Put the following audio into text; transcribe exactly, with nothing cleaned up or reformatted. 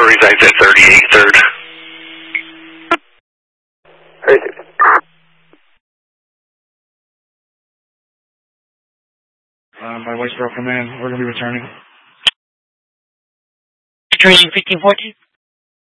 resides at thirty-eight third. Uh, by Whitesboro Command, we're going to be returning. Training fifteen fourteen.